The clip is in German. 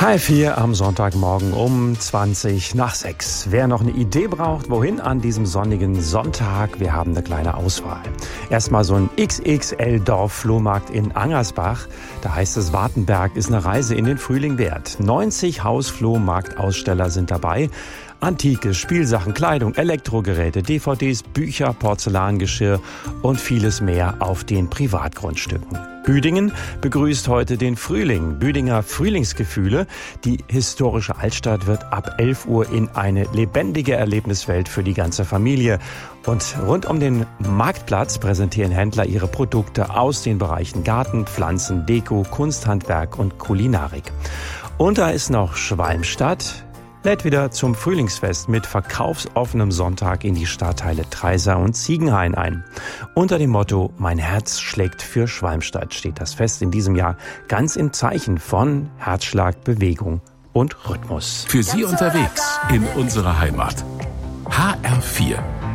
HR4 am Sonntagmorgen um 20 nach 6. Wer noch eine Idee braucht, wohin an diesem sonnigen Sonntag, wir haben eine kleine Auswahl. Erstmal so ein XXL-Dorf-Flohmarkt in Angersbach. Da heißt es, Wartenberg ist eine Reise in den Frühling wert. 90 Hausflohmarktaussteller sind dabei. Antike, Spielsachen, Kleidung, Elektrogeräte, DVDs, Bücher, Porzellangeschirr und vieles mehr auf den Privatgrundstücken. Büdingen begrüßt heute den Frühling. Büdinger Frühlingsgefühle. Die historische Altstadt wird ab 11 Uhr in eine lebendige Erlebniswelt für die ganze Familie. Und rund um den Marktplatz präsentieren Händler ihre Produkte aus den Bereichen Garten, Pflanzen, Deko, Kunsthandwerk und Kulinarik. Und da ist noch Schwalmstadt. Lädt wieder zum Frühlingsfest mit verkaufsoffenem Sonntag in die Stadtteile Treisa und Ziegenhain ein. Unter dem Motto "Mein Herz schlägt für Schwalmstadt" steht das Fest in diesem Jahr ganz im Zeichen von Herzschlag, Bewegung und Rhythmus. Für Sie unterwegs in unserer Heimat. HR4